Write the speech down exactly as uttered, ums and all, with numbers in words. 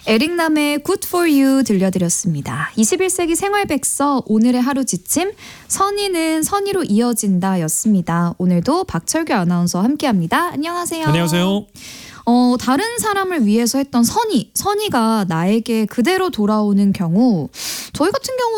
에릭남의 Good for You 들려드렸습니다. 이십일 세기 생활백서 오늘의 하루 지침 선의는 선의로 이어진다 였습니다. 오늘도 박철규 아나운서 함께합니다. 안녕하세요. 안녕하세요. 어, 다른 사람을 위해서 했던 선의, 선의가 나에게 그대로 돌아오는 경우 저희 같은 경우